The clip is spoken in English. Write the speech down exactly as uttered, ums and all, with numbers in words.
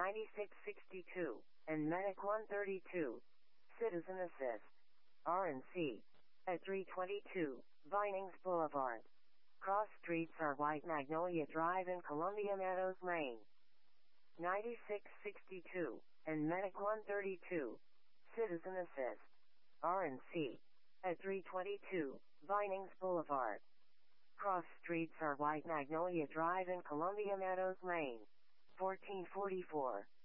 ninety-six sixty-two, and Medic one thirty-two. Citizen Assist. R and C. At three twenty-two, Vinings Boulevard. Cross streets are White Magnolia Drive and Columbia Meadows Lane. ninety-six sixty-two, and Medic one thirty-two. Citizen Assist. R and C. At three twenty-two, Vinings Boulevard. Cross streets are White Magnolia Drive and Columbia Meadows Lane. fourteen forty-four.